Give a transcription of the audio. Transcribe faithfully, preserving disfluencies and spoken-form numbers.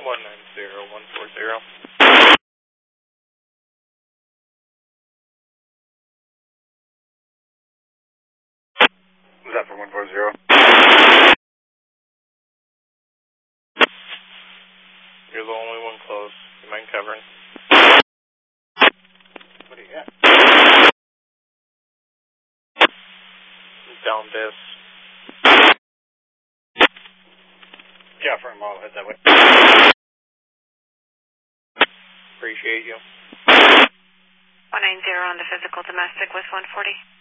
one nine zero, one four zero. What's that for one four zero? You're the only one close. You mind covering? What do you got? Down this. Yeah, front model, head that way. Appreciate you. one nine zero on the physical domestic with one forty.